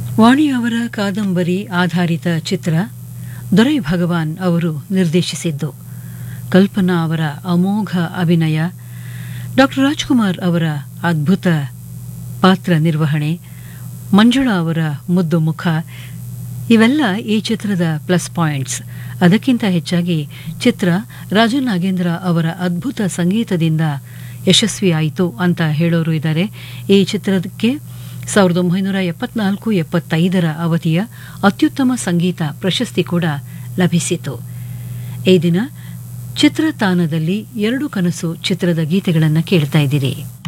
ವಾಣಿ ಅವರ ಕಾದಂಬರಿ ಆಧಾರಿತ ಚಿತ್ರ ದೊರೈ ಭಗವಾನ್ ಅವರು ನಿರ್ದೇಶಿಸಿದ್ದು. ಕಲ್ಪನಾ ಅವರ ಅಮೋಘ ಅಭಿನಯ, ಡಾ ರಾಜ್ಕುಮಾರ್ ಅವರ ಅದ್ಭುತ ಪಾತ್ರ ನಿರ್ವಹಣೆ, ಮಂಜುಳಾ ಅವರ ಮುದ್ದು ಮುಖ ಇವೆಲ್ಲ ಈ ಚಿತ್ರದ ಪ್ಲಸ್ ಪಾಯಿಂಟ್ಸ್. ಅದಕ್ಕಿಂತ ಹೆಚ್ಚಾಗಿ ಚಿತ್ರ ರಾಜನ್ ನಾಗೇಂದ್ರ ಅವರ ಅದ್ಭುತ ಸಂಗೀತದಿಂದ ಯಶಸ್ವಿಯಾಯಿತು ಅಂತ ಹೇಳೋರು ಇದ್ದಾರೆ. ಈ ಚಿತ್ರಕ್ಕೆ 1974-75 ಅವಧಿಯ ಅತ್ಯುತ್ತಮ ಸಂಗೀತ ಪ್ರಶಸ್ತಿ ಕೂಡ ಲಭಿಸಿತು. ಈ ದಿನ ಚಿತ್ರತಾಣದಲ್ಲಿ 2 ಕನಸು ಚಿತ್ರದ ಗೀತೆಗಳನ್ನು ಕೇಳ್ತಾ ಇದ್ದೀರಿ.